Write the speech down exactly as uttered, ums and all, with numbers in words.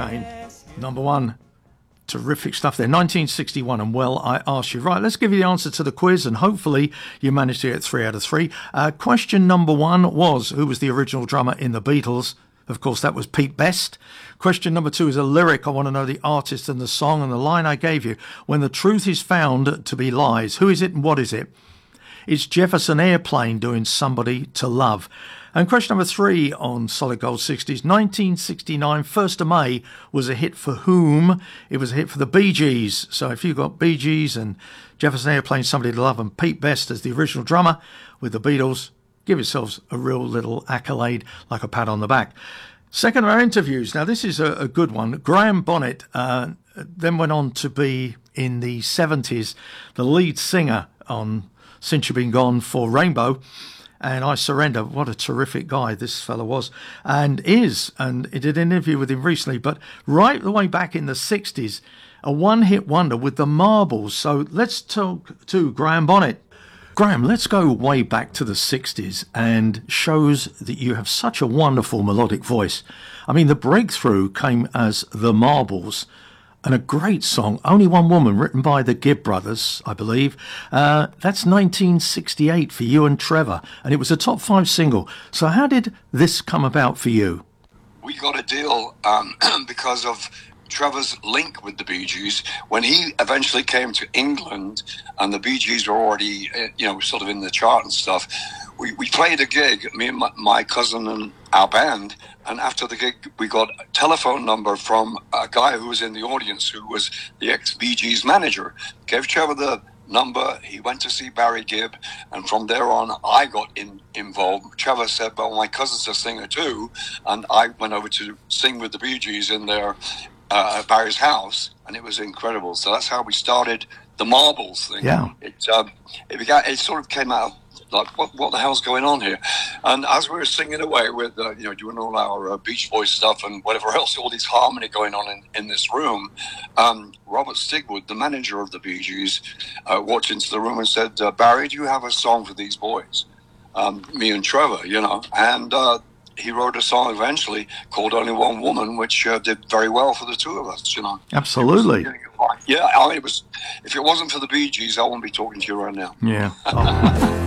Hurricane, number one. Terrific stuff there. nineteen sixty-one, and well, I asked you. Right, let's give you the answer to the quiz, and hopefully you managed to get three out of three. Uh, question number one was, who was the original drummer in the Beatles? Of course, that was Pete Best. Question number two is a lyric. I want to know the artist and the song, and the line I gave you. When the truth is found to be lies, who is it and what is it? It's Jefferson Airplane doing Somebody to Love. And question number three on Solid Gold sixties. nineteen sixty-nine, first of May was a hit for whom? It was a hit for the Bee Gees. So if you've got Bee Gees and Jefferson Airplane, Somebody to Love, and Pete Best as the original drummer with the Beatles, give yourselves a real little accolade, like a pat on the back. Second of our interviews. Now, this is a, a good one. Graham Bonnet uh, then went on to be, in the seventies, the lead singer on Since You've Been Gone for Rainbow. And I Surrender. What a terrific guy this fellow was and is. And I did an interview with him recently. But right the way back in the sixties, a one-hit wonder with the Marbles. So let's talk to Graham Bonnet. Graham, let's go way back to the sixties, and shows that you have such a wonderful melodic voice. I mean, the breakthrough came as the Marbles, and a great song, Only One Woman, written by the Gibb brothers, I believe. Uh, that's nineteen sixty-eight for you and Trevor, and it was a top five single. So how did this come about for you? We got a deal um, because of Trevor's link with the Bee Gees. When he eventually came to England and the Bee Gees were already, you know, sort of in the chart and stuff, we, we played a gig, me and my, my cousin and our band, and after the gig we got a telephone number from a guy who was in the audience who was the ex-Bee Gees manager. Gave Trevor the number, he went to see Barry Gibb, and from there on I got in, involved. Trevor said, well, my cousin's a singer too, and I went over to sing with the Bee Gees in their uh, at Barry's house, and it was incredible. So that's how we started the Marbles thing. Yeah. It um, it began. It sort of came out like, what what the hell's going on here? And as we were singing away with, uh, you know, doing all our uh, Beach Boys stuff and whatever else, all this harmony going on in, in this room, um, Robert Stigwood, the manager of the Bee Gees, uh, walked into the room and said, uh, Barry, do you have a song for these boys? Um, me and Trevor, you know, and uh, he wrote a song eventually called Only One Woman, which uh, did very well for the two of us, you know. Absolutely. Was, yeah, I mean, it was, if it wasn't for the Bee Gees, I wouldn't be talking to you right now. Yeah. Oh.